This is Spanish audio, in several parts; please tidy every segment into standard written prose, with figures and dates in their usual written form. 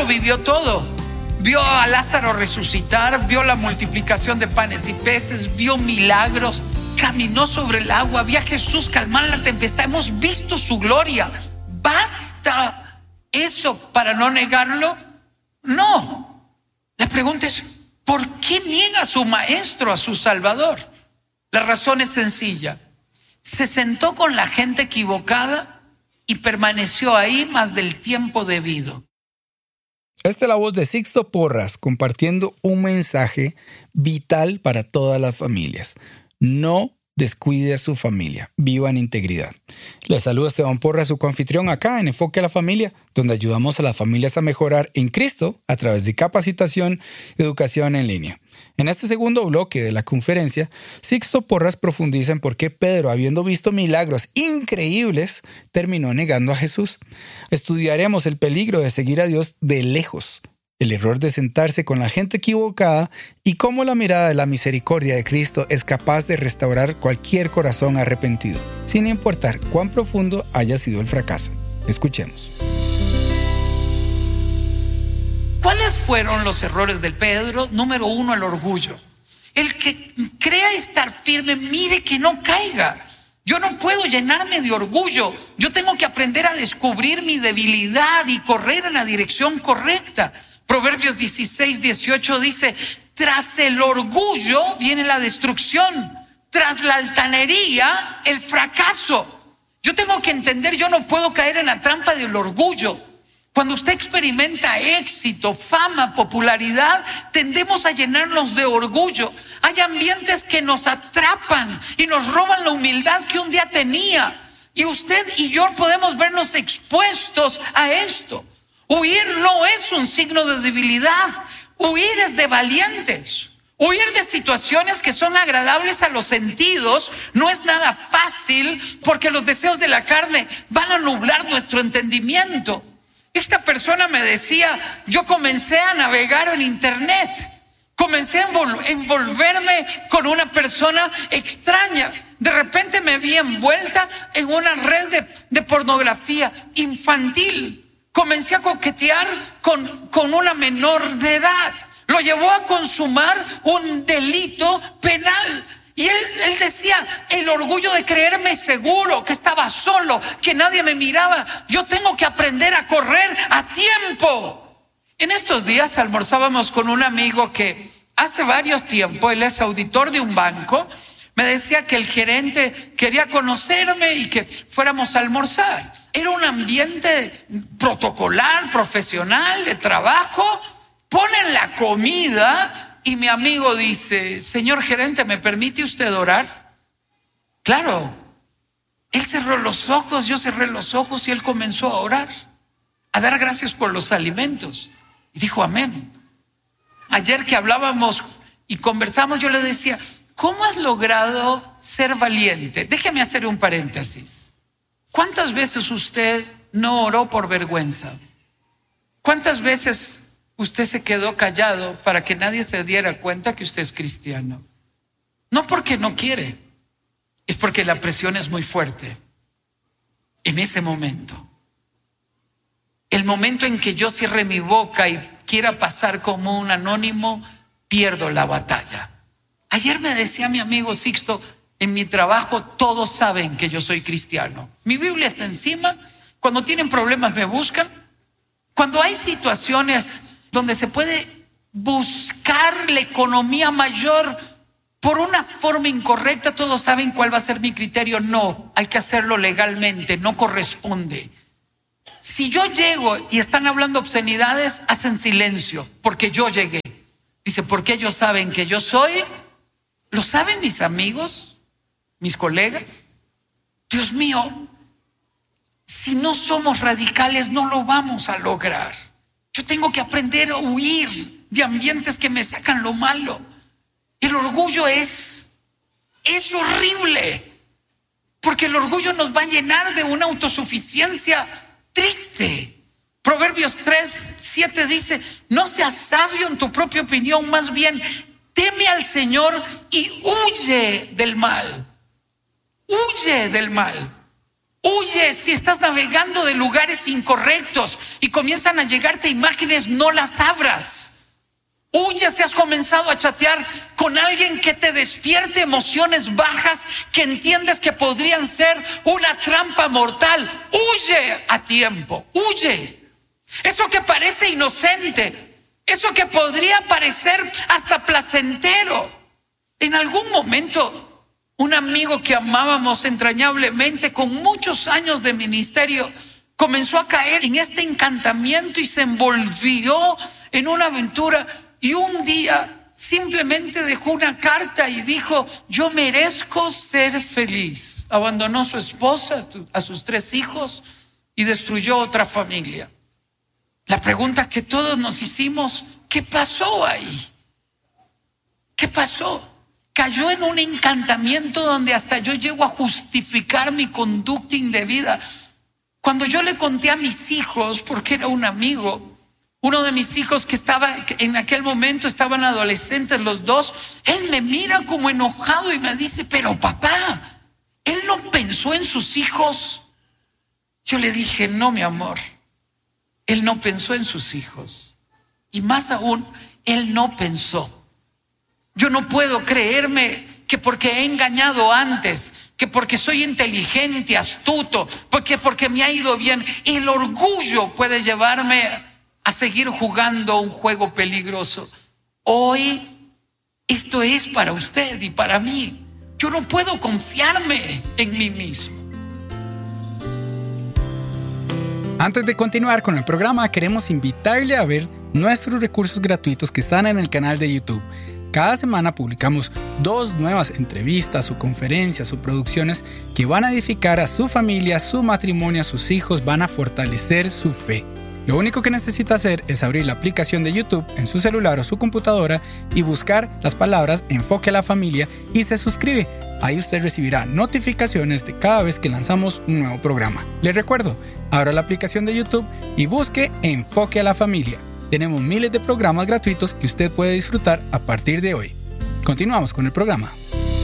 lo vivió todo. Vio a Lázaro resucitar, vio la multiplicación de panes y peces, vio milagros, caminó sobre el agua, vio a Jesús calmar la tempestad. Hemos visto su gloria. ¿Basta eso para no negarlo? No. La pregunta es, ¿por qué niega a su maestro, a su Salvador? La razón es sencilla. Se sentó con la gente equivocada y permaneció ahí más del tiempo debido. Esta es la voz de Sixto Porras compartiendo un mensaje vital para todas las familias. No descuide a su familia, viva en integridad. Les saluda Esteban Porras, su coanfitrión acá en Enfoque a la Familia, donde ayudamos a las familias a mejorar en Cristo a través de capacitación y educación en línea. En este segundo bloque de la conferencia, Sixto Porras profundiza en por qué Pedro, habiendo visto milagros increíbles, terminó negando a Jesús. Estudiaremos el peligro de seguir a Dios de lejos, el error de sentarse con la gente equivocada y cómo la mirada de la misericordia de Cristo es capaz de restaurar cualquier corazón arrepentido, sin importar cuán profundo haya sido el fracaso. Escuchemos. ¿Cuáles fueron los errores de Pedro? Número 1, el orgullo. El que crea estar firme, mire que no caiga. Yo no puedo llenarme de orgullo. Yo tengo que aprender a descubrir mi debilidad y correr en la dirección correcta. Proverbios 16:18 dice, tras el orgullo viene la destrucción, tras la altanería el fracaso. Yo tengo que entender, yo no puedo caer en la trampa del orgullo. Cuando usted experimenta éxito, fama, popularidad, tendemos a llenarnos de orgullo. Hay ambientes que nos atrapan y nos roban la humildad que un día tenía. Y usted y yo podemos vernos expuestos a esto. Huir no es un signo de debilidad. Huir es de valientes. Huir de situaciones que son agradables a los sentidos no es nada fácil porque los deseos de la carne van a nublar nuestro entendimiento. Esta persona me decía, yo comencé a navegar en internet, comencé a envolverme con una persona extraña. De repente me vi envuelta en una red de pornografía infantil. Comencé a coquetear con una menor de edad. Lo llevó a consumar un delito penal. Y él decía, el orgullo de creerme seguro, que estaba solo, que nadie me miraba. Yo tengo que aprender a correr a tiempo. En estos días almorzábamos con un amigo que hace varios tiempos, él es auditor de un banco. Me decía que el gerente quería conocerme y que fuéramos a almorzar. Era un ambiente protocolar, profesional, de trabajo. Ponen la comida. Y mi amigo dice, señor gerente, ¿me permite usted orar? Claro. Él cerró los ojos, yo cerré los ojos y él comenzó a orar, a dar gracias por los alimentos. Y dijo amén. Ayer que hablábamos y conversamos, yo le decía, ¿cómo has logrado ser valiente? Déjeme hacer un paréntesis. ¿Cuántas veces usted no oró por vergüenza? ¿Cuántas veces usted se quedó callado para que nadie se diera cuenta que usted es cristiano? No porque no quiere, es porque la presión es muy fuerte. En ese momento, el momento en que yo cierre mi boca y quiera pasar como un anónimo, pierdo la batalla. Ayer me decía mi amigo Sixto, en mi trabajo todos saben que yo soy cristiano. Mi Biblia está encima. Cuando tienen problemas me buscan. Cuando hay situaciones donde se puede buscar la economía mayor por una forma incorrecta, todos saben cuál va a ser mi criterio. No, hay que hacerlo legalmente, no corresponde. Si yo llego y están hablando obscenidades, hacen silencio, porque yo llegué. Dice, porque ellos saben que yo soy. ¿Lo saben mis amigos, mis colegas? Dios mío, si no somos radicales no lo vamos a lograr. Yo tengo que aprender a huir de ambientes que me sacan lo malo. El orgullo es horrible, porque el orgullo nos va a llenar de una autosuficiencia triste. Proverbios 3:7 dice, no seas sabio en tu propia opinión, más bien teme al Señor y huye del mal. Huye del mal. Huye si estás navegando de lugares incorrectos y comienzan a llegarte imágenes, no las abras. Huye si has comenzado a chatear con alguien que te despierte emociones bajas que entiendes que podrían ser una trampa mortal. Huye a tiempo, huye. Eso que parece inocente, eso que podría parecer hasta placentero. En algún momento, un amigo que amábamos entrañablemente con muchos años de ministerio comenzó a caer en este encantamiento y se envolvió en una aventura. Y un día simplemente dejó una carta y dijo: yo merezco ser feliz. Abandonó a su esposa, a sus 3 hijos y destruyó otra familia. La pregunta que todos nos hicimos: ¿qué pasó ahí? ¿Qué pasó? Cayó en un encantamiento donde hasta yo llego a justificar mi conducta indebida. Cuando yo le conté a mis hijos, porque era un amigo, uno de mis hijos que en aquel momento estaban adolescentes los 2, él me mira como enojado y me dice: pero papá, ¿él no pensó en sus hijos? Yo le dije: no, mi amor, él no pensó en sus hijos. Y más aún, él no pensó. Yo no puedo creerme que porque he engañado antes, que porque soy inteligente, astuto, porque me ha ido bien, el orgullo puede llevarme a seguir jugando un juego peligroso. Hoy esto es para usted y para mí. Yo no puedo confiarme en mí mismo. Antes de continuar con el programa, queremos invitarle a ver nuestros recursos gratuitos que están en el canal de YouTube. Cada semana publicamos 2 nuevas entrevistas o conferencias o producciones que van a edificar a su familia, su matrimonio, a sus hijos, van a fortalecer su fe. Lo único que necesita hacer es abrir la aplicación de YouTube en su celular o su computadora y buscar las palabras Enfoque a la Familia y se suscribe. Ahí usted recibirá notificaciones de cada vez que lanzamos un nuevo programa. Les recuerdo, abra la aplicación de YouTube y busque Enfoque a la Familia. Tenemos miles de programas gratuitos que usted puede disfrutar a partir de hoy. Continuamos con el programa.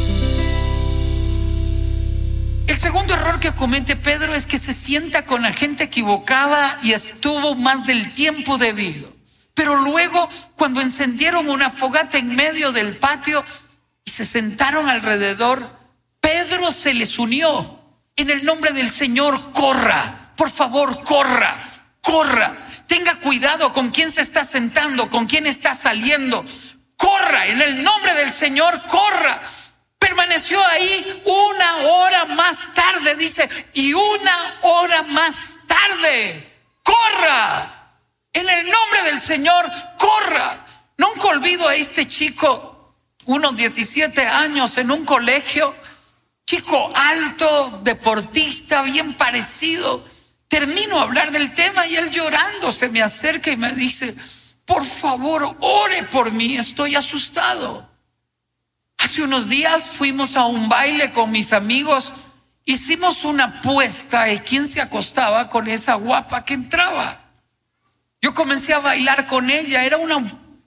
El segundo error que comete Pedro es que se sienta con la gente equivocada y estuvo más del tiempo debido. Pero luego, cuando encendieron una fogata en medio del patio y se sentaron alrededor, Pedro se les unió. En el nombre del Señor, corra, por favor, corra, corra. Tenga cuidado con quién se está sentando, con quién está saliendo. Corra, en el nombre del Señor, corra. Permaneció ahí 1 hora más tarde, dice, y 1 hora más tarde. Corra, en el nombre del Señor, corra. Nunca olvido a este chico, unos 17 años en un colegio, chico alto, deportista, bien parecido. Termino a hablar del tema y él llorando se me acerca y me dice: por favor, ore por mí, estoy asustado. Hace unos días fuimos a un baile con mis amigos, hicimos una apuesta de quién se acostaba con esa guapa que entraba. Yo comencé a bailar con ella, era una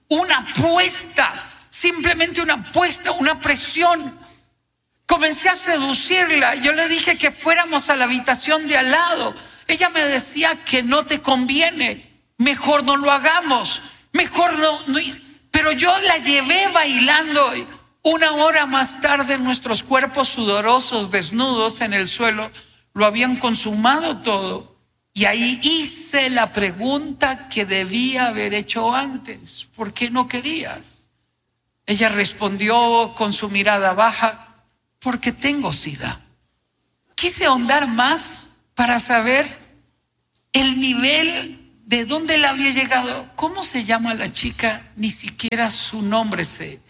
apuesta, simplemente una apuesta, una presión. Comencé a seducirla, yo le dije que fuéramos a la habitación de al lado. Ella me decía que no te conviene, mejor no lo hagamos, mejor no. Pero yo la llevé bailando. 1 hora más tarde nuestros cuerpos sudorosos, desnudos en el suelo, lo habían consumado todo. Y ahí hice la pregunta que debía haber hecho antes: ¿por qué no querías? Ella respondió con su mirada baja: porque tengo SIDA. Quise ahondar más para saber el nivel de dónde le había llegado. ¿Cómo se llama la chica? Ni siquiera su nombre sé.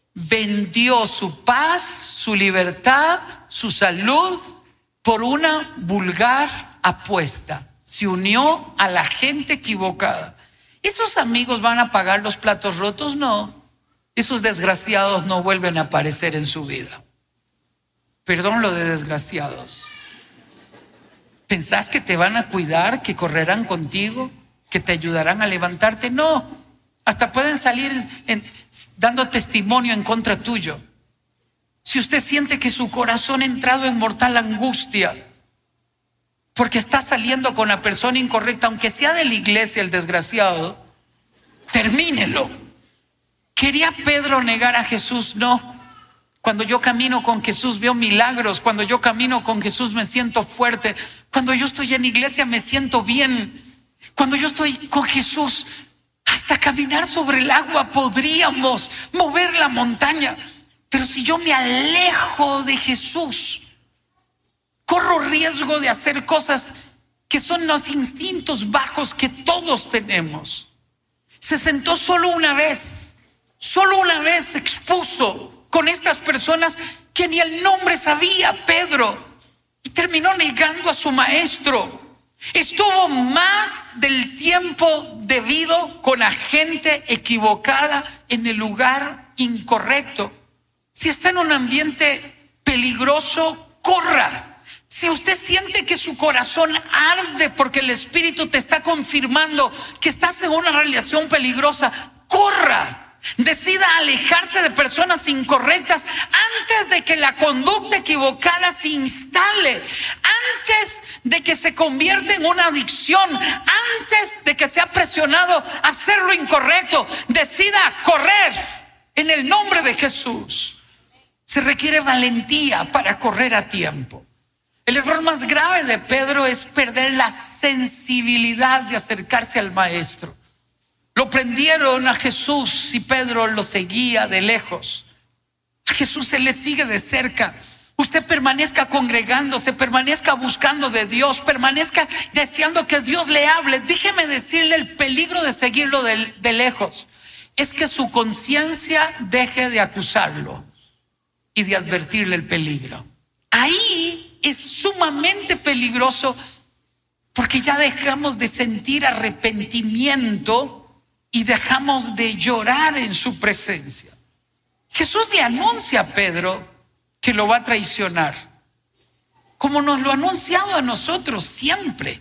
Vendió su paz, su libertad, su salud por una vulgar apuesta. Se unió a la gente equivocada. ¿Esos amigos van a pagar los platos rotos? No. Esos desgraciados no vuelven a aparecer en su vida. Perdón lo de desgraciados. ¿Pensás que te van a cuidar, que correrán contigo, que te ayudarán a levantarte? No, hasta pueden salir dando testimonio en contra tuyo. Si usted siente que su corazón ha entrado en mortal angustia, porque está saliendo con la persona incorrecta, aunque sea de la iglesia el desgraciado, termínelo. ¿Quería Pedro negar a Jesús? No. Cuando yo camino con Jesús veo milagros. Cuando yo camino con Jesús me siento fuerte. Cuando yo estoy en iglesia me siento bien. Cuando yo estoy con Jesús, hasta caminar sobre el agua podríamos mover la montaña. Pero si yo me alejo de Jesús, corro riesgo de hacer cosas que son los instintos bajos que todos tenemos. Se sentó solo una vez se expuso con estas personas que ni el nombre sabía, Pedro, y terminó negando a su maestro. Estuvo más del tiempo debido con la gente equivocada en el lugar incorrecto. Si está en un ambiente peligroso, corra. Si usted siente que su corazón arde porque el Espíritu te está confirmando que estás en una relación peligrosa, corra. Decida alejarse de personas incorrectas antes de que la conducta equivocada se instale, antes de que se convierta en una adicción, antes de que sea presionado a hacer lo incorrecto. Decida correr en el nombre de Jesús. Se requiere valentía para correr a tiempo. El error más grave de Pedro es perder la sensibilidad de acercarse al maestro. Lo prendieron a Jesús y Pedro lo seguía de lejos. A Jesús se le sigue de cerca. Usted permanezca congregándose, permanezca buscando de Dios, permanezca deseando que Dios le hable. Déjeme decirle el peligro de seguirlo de lejos. Es que su conciencia deje de acusarlo y de advertirle el peligro. Ahí es sumamente peligroso porque ya dejamos de sentir arrepentimiento y dejamos de llorar en su presencia. Jesús le anuncia a Pedro que lo va a traicionar, como nos lo ha anunciado a nosotros siempre.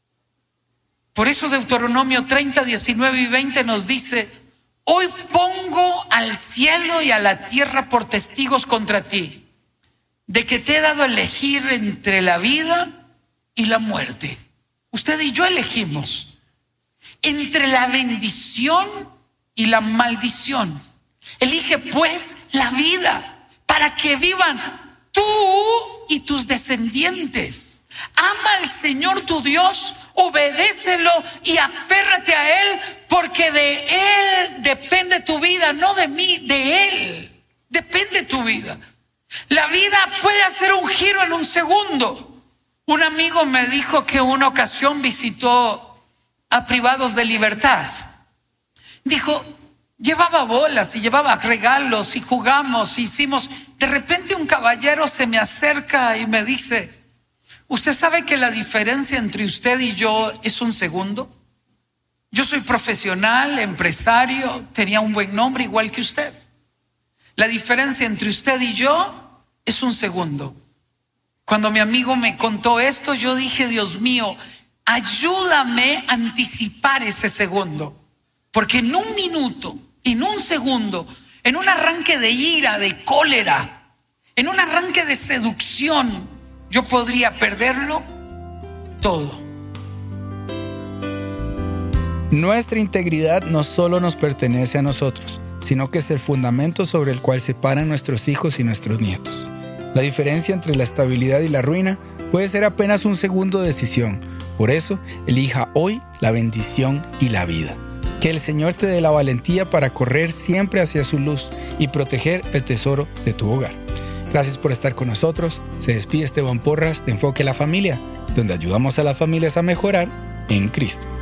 Por eso Deuteronomio 30, 19 y 20 nos dice: hoy pongo al cielo y a la tierra por testigos contra ti, de que te he dado a elegir entre la vida y la muerte. Usted y yo elegimos entre la bendición y la maldición. Elige pues la vida para que vivan tú y tus descendientes. Ama al Señor tu Dios, obedécelo y aférrate a Él, porque de Él depende tu vida, no de mí, de Él depende tu vida. La vida puede hacer un giro en un segundo. Un amigo me dijo que una ocasión visitó a privados de libertad. Dijo, llevaba bolas y llevaba regalos y jugamos, hicimos. De repente un caballero se me acerca y me dice: ¿usted sabe que la diferencia entre usted y yo es un segundo? Yo soy profesional, empresario, tenía un buen nombre igual que usted. La diferencia entre usted y yo es un segundo. Cuando mi amigo me contó esto, yo dije: Dios mío, ayúdame a anticipar ese segundo, porque en un minuto, en un segundo, en un arranque de ira, de cólera, en un arranque de seducción, yo podría perderlo todo. Nuestra integridad no solo nos pertenece a nosotros, sino que es el fundamento sobre el cual se paran nuestros hijos y nuestros nietos. La diferencia entre la estabilidad y la ruina puede ser apenas un segundo de decisión. Por eso, elija hoy la bendición y la vida. Que el Señor te dé la valentía para correr siempre hacia su luz y proteger el tesoro de tu hogar. Gracias por estar con nosotros. Se despide Esteban Porras de Enfoque a la Familia, donde ayudamos a las familias a mejorar en Cristo.